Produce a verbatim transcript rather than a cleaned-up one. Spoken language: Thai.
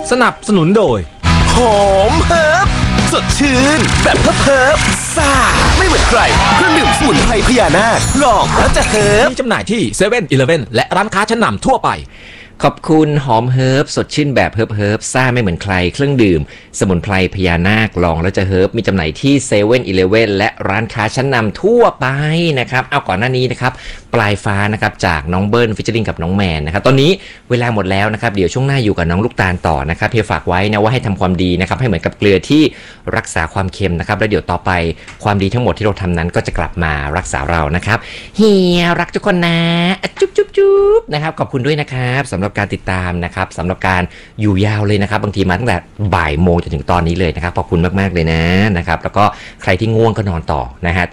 สนับสนุนโดยหอมเฮิร์บสดชื่นแบบเฮิร์บเฮิร์บซ่าไม่เหมือนใครเครื่องดื่มสมุนไพรพญานาคลองแล้วจะเฮิร์บมีจำหน่ายที่เซเว่นอีเลฟเว่นและร้านค้าชั้นนำทั่วไปขอบคุณหอมเฮิร์บสดชื่นแบบเฮิร์บเฮิร์บซ่าไม่เหมือนใครเครื่องดื่มสมุนไพรพญานาคลองแล้วจะเฮิร์บมีจำหน่ายที่เซเว่นอีเลฟเว่นและร้านค้าชั้นนำทั่วไปนะครับเอาก่อนหน้านี้นะครับปลายฟ้านะครับจากน้องเบิ้ลฟิชเชอริงกับน้องแมนนะครับตอนนี้เวลาหมดแล้วนะครับเดี๋ยวช่วงหน้าอยู่กับน้องลูกตาลต่อนะครับเฮียฝากไว้นะว่าให้ทำความดีนะครับให้เหมือนกับเกลือที่รักษาความเค็มนะครับแล้วเดี๋ยวต่อไปความดีทั้งหมดที่เราทำนั้นก็จะกลับมารักษาเรานะครับเฮียรักทุกคนนะจุ๊บจุ๊บจุ๊บนะครับขอบคุณด้วยนะครับสำหรับการติดตามนะครับสำหรับการอยู่ยาวเลยนะครับบางทีมาตั้งแต่บ่ายโมงจนถึงตอนนี้เลยนะครับขอบคุณมากๆเลยนะนะครับแล้วก็ใครที่ง่วงก็นอนต่อนะฮะ